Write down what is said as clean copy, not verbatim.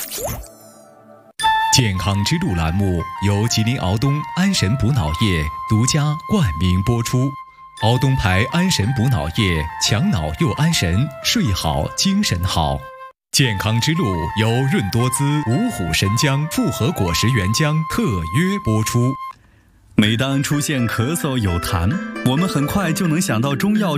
健康之路栏目由吉林敖东安神补脑液独家冠名播出。敖东牌安神补脑液，强脑又安神，睡好精神好。健康之路由润多滋、五虎神姜复合果实原浆特约播出。 每当出现咳嗽有痰，我们很快就能想到中药